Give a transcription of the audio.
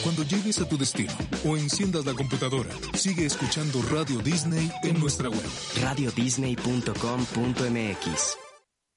Cuando llegues a tu destino o enciendas la computadora, sigue escuchando Radio Disney en nuestra web. radiodisney.com.mx